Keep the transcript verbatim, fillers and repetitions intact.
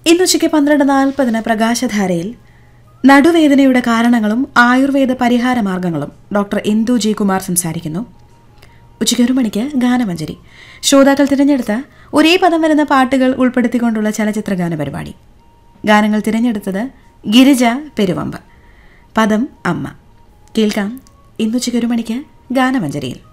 ഇന്നുച്ചയ്ക്ക് പന്ത്രണ്ട് നാൽപ്പതിന് പ്രകാശധാരയിൽ നടുവേദനയുടെ കാരണങ്ങളും ആയുർവേദ പരിഹാര മാർഗങ്ങളും ഡോക്ടർ ഇന്ദു ജി കുമാർ സംസാരിക്കുന്നു. ഉച്ചയ്ക്ക് ഒരു മണിക്ക് ഗാനമഞ്ജരി, ശ്രോതാക്കൾ തിരഞ്ഞെടുത്ത ഒരേ പദം വരുന്ന പാട്ടുകൾ ഉൾപ്പെടുത്തിക്കൊണ്ടുള്ള ചലച്ചിത്ര ഗാന പരിപാടി. ഗാനങ്ങൾ തിരഞ്ഞെടുത്തത് ഗിരിജ പെരുവമ്പ്. പദം അമ്മ. കേൾക്കാം ഇന്നുച്ചയ്ക്ക് ഒരു മണിക്ക് ഗാനമഞ്ജരിയിൽ.